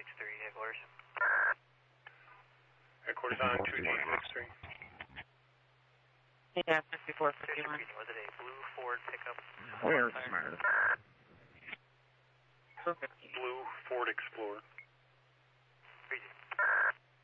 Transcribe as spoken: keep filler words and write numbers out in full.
six three, headquarters. Headquarters on two G six three. Yeah, fifty-four fifty-one. Was it a blue Ford pickup? Where's Smart? Blue Ford Explorer.